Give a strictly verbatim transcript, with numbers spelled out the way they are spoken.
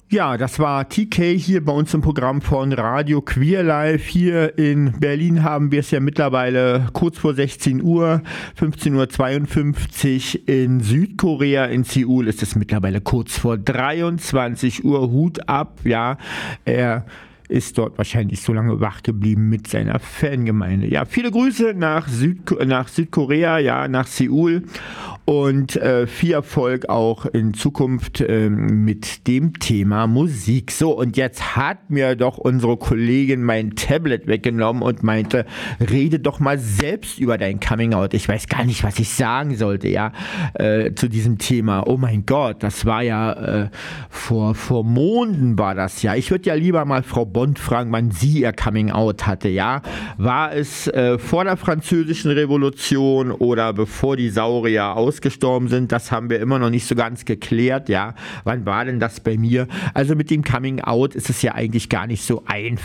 Ja, das war T K hier bei uns im Programm von Radio Queer Live. Hier in Berlin haben wir es ja mittlerweile kurz vor sechzehn Uhr, fünfzehn Uhr zweiundfünfzig. In Südkorea, in Seoul, ist es mittlerweile kurz vor dreiundzwanzig Uhr. Hut ab, ja, er ist dort wahrscheinlich so lange wach geblieben mit seiner Fangemeinde. Ja, viele Grüße nach, Süd- nach Südkorea, ja, nach Seoul und äh, viel Erfolg auch in Zukunft äh, mit dem Thema Musik. So, und jetzt hat mir doch unsere Kollegin mein Tablet weggenommen und meinte, rede doch mal selbst über dein Coming-out. Ich weiß gar nicht, was ich sagen sollte, ja, äh, zu diesem Thema. Oh mein Gott, das war ja äh, vor, vor Monden war das ja. Ich würde ja lieber mal Frau Bond fragen, wann sie ihr Coming-out hatte, ja. War es äh, vor der Französischen Revolution oder bevor die Saurier ausgestorben sind? Das haben wir immer noch nicht so ganz geklärt, ja. Wann war denn das bei mir? Also mit dem Coming-out ist es ja eigentlich gar nicht so einfach.